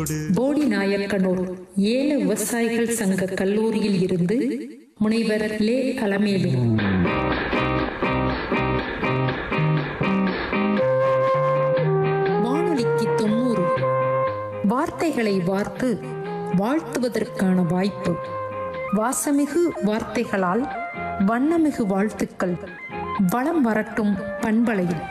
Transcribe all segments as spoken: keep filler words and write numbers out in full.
போடிநாயக்கனூர் ஏல விவசாயிகள் சங்க கல்லூரியில் இருந்து முனைவர் லே அலமேலு. வானொலிக்கு தொண்ணூறு. வார்த்தைகளை வார்த்து வாழ்த்துவதற்கான வாய்ப்பு. வாசமிகு வார்த்தைகளால் வண்ணமிகு வாழ்த்துக்கள் வளம் வரட்டும் பண்பலையில்.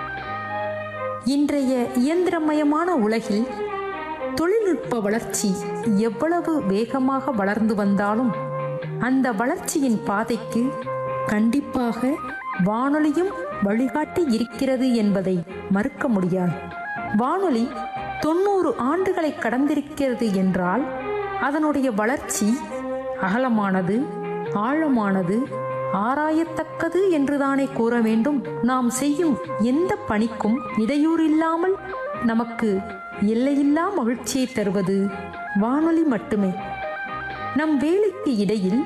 இன்றைய இயந்திரமயமான உலகில் தொழில்நுட்ப வளர்ச்சி எவ்வளவு வேகமாக வளர்ந்து வந்தாலும் அந்த வளர்ச்சியின் பாதைக்கு கண்டிப்பாக வானொலியும் வழிகாட்டி இருக்கிறது என்பதை மறுக்க முடியாது. வானொலி தொண்ணூறு ஆண்டுகளை கடந்திருக்கிறது என்றால் அதனுடைய வளர்ச்சி அகலமானது, ஆழமானது, ஆராயத்தக்கது என்றுதானே கூற வேண்டும். நாம் செய்யும் எந்த பணிக்கும் இடையூறில்லாமல் நமக்கு எல்லையில்லா மகிழ்ச்சியை தருவது வானொலி மட்டுமே. நம் வேலைக்கு இடையில்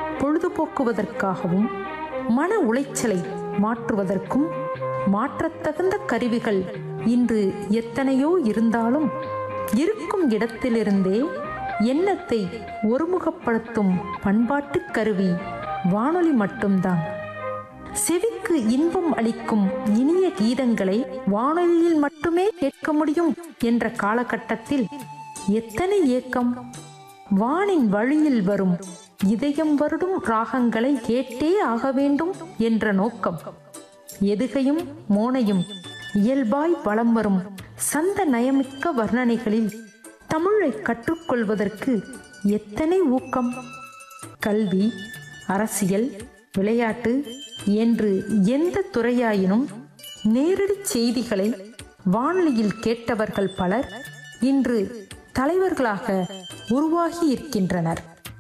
பொழுதுபோக்குவதற்காகவும் மன உளைச்சலை மாற்றுவதற்கும் மாற்றத்தகுந்த கருவிகள் இன்று எத்தனையோ இருந்தாலும் இருக்கும் இடத்திலிருந்தே எண்ணத்தை ஒருமுகப்படுத்தும் பண்பாட்டு கருவி வானொலி மட்டும்தான். செவிக்கு இன்பம் அளிக்கும் இனிய கீதங்களை வானொலியில் மட்டுமே கேட்க முடியும் என்ற காலகட்டத்தில் எத்தனை ஏக்கம்! வானின் வழியில் வரும் இதயம் வருடும் ராகங்களை கேட்டே ஆக வேண்டும் என்ற நோக்கம். எதுகையும் மோனையும் இயல்பாய் வலம் வரும் சந்த நயமிக்க வர்ணனைகளில் தமிழை கற்றுக்கொள்வதற்கு எத்தனை ஊக்கம்! கல்வி, அரசியல், விளையாட்டு என்று எந்த துறையாயினும் நேரடி செய்திகளை வானொலியில் கேட்டவர்கள் பலர் இன்று தலைவர்களாக உருவாகி இருக்கின்றனர்.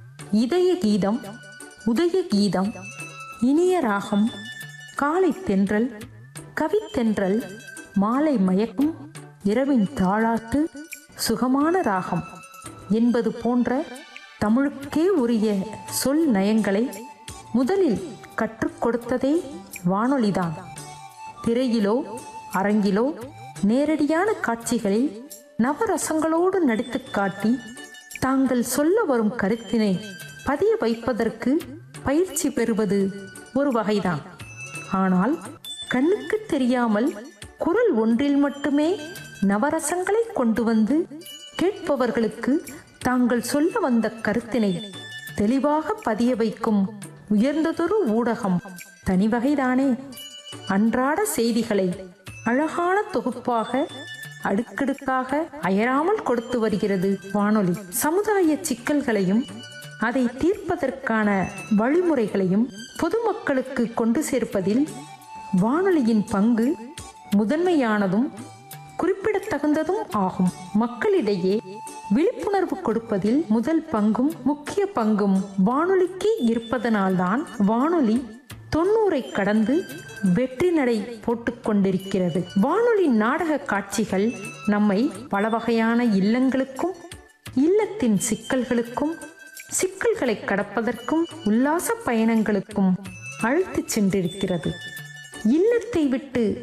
இதய கீதம், உதய கீதம், இனிய ராகம், காலை தென்றல், கவித்தென்றல், மாலை மயக்கும், இரவின் தாளாட்டு, சுகமான ராகம் என்பது போன்ற தமிழுக்கே உரிய சொல் நயங்களை முதலில் கற்றுக் கொடுத்ததே வானொலிதான். திரையிலோ அரங்கிலோ நேரடியான காட்சிகளில் நவரசங்களோடு நடித்து காட்டி தாங்கள் சொல்ல வரும் கருத்தினை பதிய வைப்பதற்கு பயிற்சி பெறுவது ஒரு வகைதான். ஆனால் கண்ணுக்கு தெரியாமல் குரல் ஒன்றில் மட்டுமே நவரசங்களை கொண்டு வந்து கேட்பவர்களுக்கு தாங்கள் சொல்ல வந்த கருத்தினை தெளிவாக பதிய வைக்கும் உயர்ந்ததொரு ஊடகம் தனி வகைதானே. அன்றாட செய்திகளை அழகான தொகுப்பாக அடுக்கடுக்காக அயராமல் கொடுத்து வருகிறது வானொலி. சமுதாய சிக்கல்களையும் அதை தீர்ப்பதற்கான வழிமுறைகளையும் பொதுமக்களுக்கு கொண்டு சேர்ப்பதில் வானொலியின் பங்கு முதன்மையானதும் குறிப்பிடத்தகுந்ததும் ஆகும். மக்களிடையே விழிப்புணர்வு கொடுப்பதில் முதல் பங்கும் முக்கிய பங்கும் வானொலிக்கு இருப்பதனால்தான் வானொலி தொண்ணூறை கடந்து வெற்றி நடை போட்டுக் கொண்டிருக்கிறது. வானொலி நாடக காட்சிகள் நம்மை பல வகையான இல்லங்களுக்கும் இல்லத்தின் சிக்கல்களுக்கும் சிக்கல்களை கடப்பதற்கும் உல்லாச பயணங்களுக்கும் அழைத்துச் சென்றிருக்கிறது. இல்லத்தை விட்டு